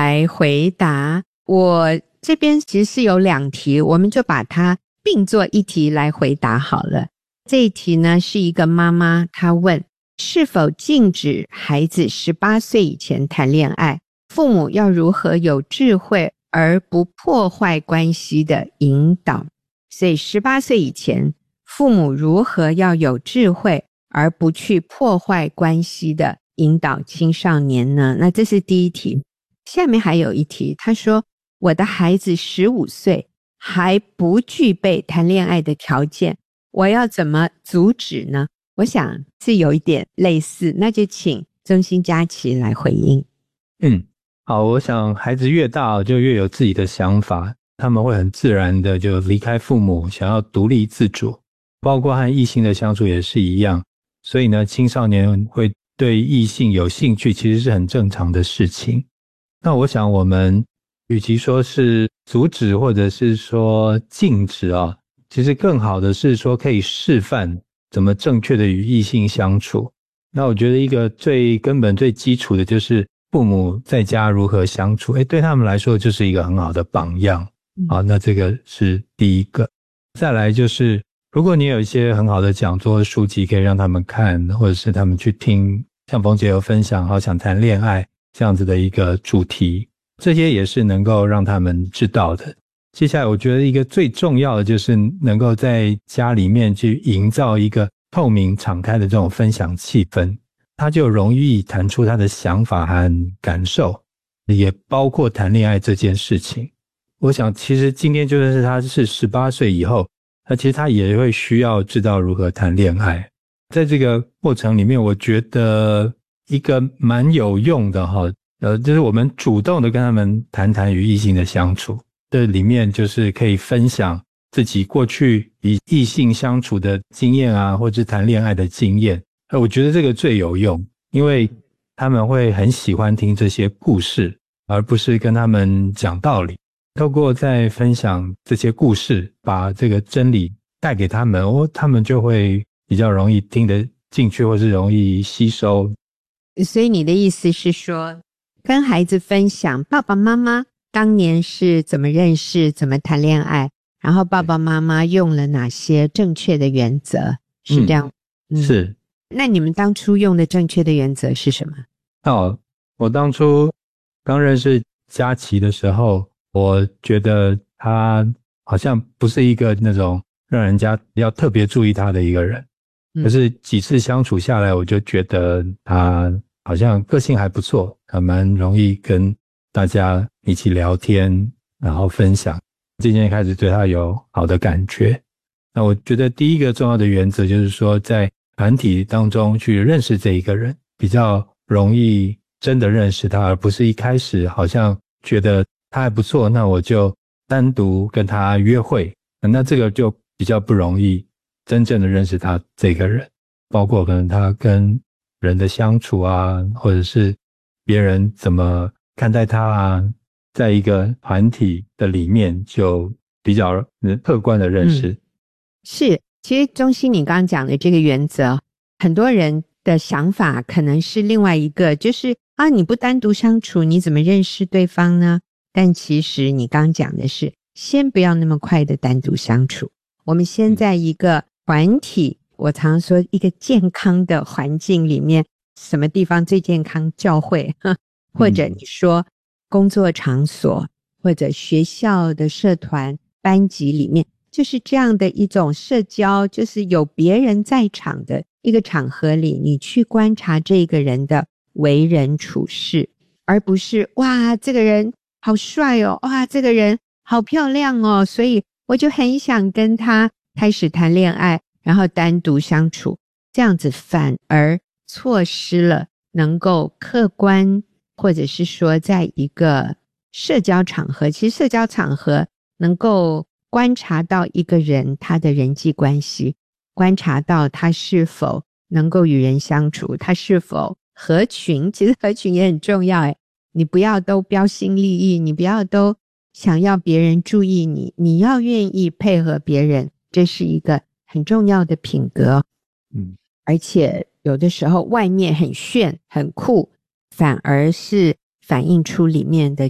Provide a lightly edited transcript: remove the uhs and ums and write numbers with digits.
来回答。我这边其实是有2题，我们就把它并作一题来回答好了。这一题呢，是一个妈妈，她问是否禁止孩子18岁以前谈恋爱，父母要如何有智慧而不破坏关系的引导。所以18岁以前，父母如何要有智慧而不去破坏关系的引导青少年呢？那这是第一题。下面还有一题，他说我的孩子15岁还不具备谈恋爱的条件，我要怎么阻止呢？我想是有一点类似，那就请中心佳琪来回应。 好，我想孩子越大就越有自己的想法，他们会很自然的就离开父母，想要独立自主，包括和异性的相处也是一样。所以呢，青少年会对异性有兴趣，其实是很正常的事情。那我想我们与其说是阻止或者是说禁止其实更好的是说可以示范怎么正确的与异性相处。那我觉得一个最根本最基础的就是父母在家如何相处，对他们来说就是一个很好的榜样。好，那这个是第一个。再来就是如果你有一些很好的讲座书籍可以让他们看，或者是他们去听，像冯姐有分享好想谈恋爱这样子的一个主题，这些也是能够让他们知道的。接下来我觉得一个最重要的就是能够在家里面去营造一个透明敞开的这种分享气氛，他就容易谈出他的想法和感受，也包括谈恋爱这件事情。我想其实今天就算是他是18岁以后，那其实他也会需要知道如何谈恋爱。在这个过程里面，我觉得一个蛮有用的就是我们主动的跟他们谈谈与异性的相处，这里面就是可以分享自己过去与异性相处的经验或者谈恋爱的经验。我觉得这个最有用，因为他们会很喜欢听这些故事，而不是跟他们讲道理。透过在分享这些故事，把这个真理带给他们，他们就会比较容易听得进去，或是容易吸收。 所以你的意思是说，跟孩子分享爸爸妈妈当年是怎么认识，怎么谈恋爱，然后爸爸妈妈用了哪些正确的原则，是这样？ 是。 那你们当初用的正确的原则是什么？ 我当初刚认识佳琪的时候，我觉得他好像不是一个那种让人家要特别注意他的一个人，可是几次相处下来，我就觉得他好像个性还不错，还蛮容易跟大家一起聊天，然后分享，渐渐开始对他有好的感觉。那我觉得第一个重要的原则就是说，在团体当中去认识这一个人，比较容易真的认识他，而不是一开始好像觉得他还不错，那我就单独跟他约会，那这个就比较不容易真正的认识他这个人，包括可能他跟人的相处或者是别人怎么看待他在一个团体的里面就比较客观的认识。 是，其实中心你刚刚讲的这个原则，很多人的想法可能是另外一个，就是你不单独相处，你怎么认识对方呢？但其实你刚刚讲的是，先不要那么快的单独相处，我们先在一个团体，我常说一个健康的环境里面，什么地方最健康？教会，或者你说工作场所，或者学校的社团、班级里面，就是这样的一种社交，就是有别人在场的一个场合里，你去观察这个人的为人处事，而不是哇这个人好帅哦，哇这个人好漂亮哦，所以我就很想跟他开始谈恋爱，然后单独相处，这样子反而错失了能够客观，或者是说在一个社交场合，其实社交场合能够观察到一个人他的人际关系，观察到他是否能够与人相处，他是否合群，其实合群也很重要你不要都标新立异，你不要都想要别人注意你，你要愿意配合别人，这是一个很重要的品格。而且有的时候外面很炫很酷，反而是反映出里面的